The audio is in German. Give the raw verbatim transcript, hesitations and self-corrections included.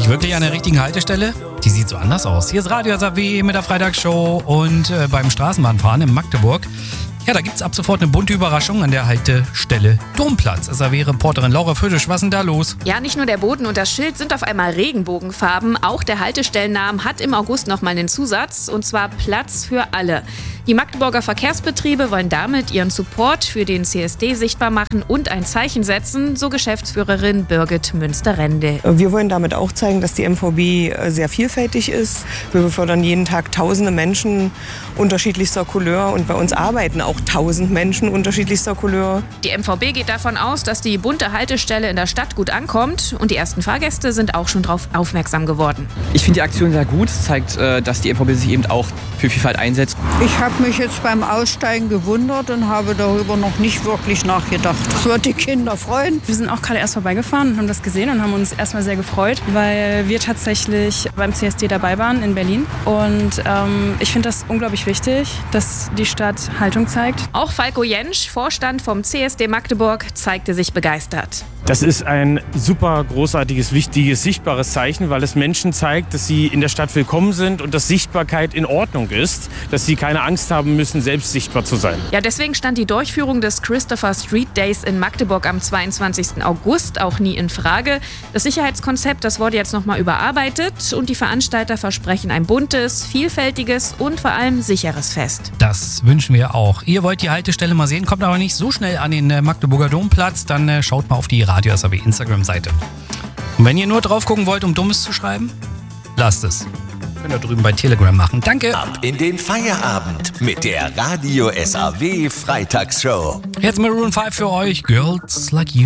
ich wirklich an der richtigen Haltestelle? Die sieht so anders aus. Hier ist Radio S A W mit der Freitagsshow und äh, beim Straßenbahnfahren in Magdeburg. Ja, da gibt's ab sofort eine bunte Überraschung an der Haltestelle Domplatz. S A W-Reporterin Laura Fötisch, was ist denn da los? Ja, nicht nur der Boden und das Schild sind auf einmal Regenbogenfarben. Auch der Haltestellennamen hat im August nochmal einen Zusatz, und zwar Platz für alle. Die Magdeburger Verkehrsbetriebe wollen damit ihren Support für den C S D sichtbar machen und ein Zeichen setzen, so Geschäftsführerin Birgit Münster-Rende. Wir wollen damit auch zeigen, dass die M V B sehr vielfältig ist. Wir befördern jeden Tag tausende Menschen unterschiedlichster Couleur und bei uns arbeiten auch tausend Menschen unterschiedlichster Couleur. Die M V B geht davon aus, dass die bunte Haltestelle in der Stadt gut ankommt, und die ersten Fahrgäste sind auch schon darauf aufmerksam geworden. Ich finde die Aktion sehr gut. Es zeigt, dass die M V B sich eben auch für Vielfalt einsetzt. Ich habe mich jetzt beim Aussteigen gewundert und habe darüber noch nicht wirklich nachgedacht. Das wird die Kinder freuen. Wir sind auch gerade erst vorbeigefahren und haben das gesehen und haben uns erstmal sehr gefreut, weil wir tatsächlich beim C S D dabei waren in Berlin. Und ähm, ich finde das unglaublich wichtig, dass die Stadt Haltung zeigt. Auch Falko Jentsch, Vorstand vom C S D Magdeburg, zeigte sich begeistert. Das ist ein super großartiges, wichtiges, sichtbares Zeichen, weil es Menschen zeigt, dass sie in der Stadt willkommen sind und dass Sichtbarkeit in Ordnung ist, dass sie keine Angst haben müssen, selbst sichtbar zu sein. Ja, deswegen stand die Durchführung des Christopher Street Days in Magdeburg am zweiundzwanzigsten August auch nie in Frage. Das Sicherheitskonzept, das wurde jetzt nochmal überarbeitet, und die Veranstalter versprechen ein buntes, vielfältiges und vor allem sicheres Fest. Das wünschen wir auch. Ihr wollt die Haltestelle mal sehen, kommt aber nicht so schnell an den äh, Magdeburger Domplatz, dann äh, schaut mal auf die Radio S A W Instagram-Seite. Und wenn ihr nur drauf gucken wollt, um Dummes zu schreiben, lasst es. Könnt ihr drüben bei Telegram machen. Danke. Ab in den Feierabend mit der Radio S A W Freitagsshow. Jetzt Maroon fünf für euch. Girls Like You.